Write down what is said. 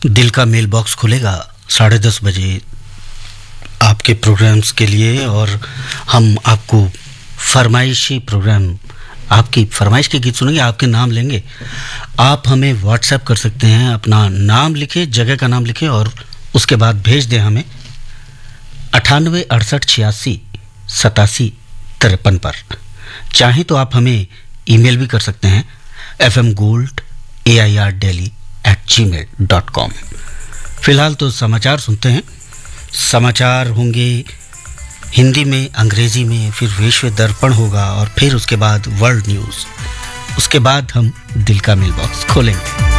दिल का मेल बॉक्स खुलेगा 10:30 बजे आपके प्रोग्राम्स के लिए, और हम आपको फरमाइशी प्रोग्राम, आपकी फरमाइश के गीत सुनेंगे, आपके नाम लेंगे। आप हमें व्हाट्सएप कर सकते हैं, अपना नाम लिखें, जगह का नाम लिखें और उसके बाद भेज दें हमें 98 68 86 87 53 पर। चाहें तो आप हमें ईमेल भी कर सकते हैं fmgold@gmail.com। फिलहाल तो समाचार सुनते हैं। समाचार होंगे हिंदी में, अंग्रेजी में, फिर विश्व दर्पण होगा और फिर उसके बाद वर्ल्ड न्यूज़। उसके बाद हम दिल का मेल बॉक्स खोलेंगे।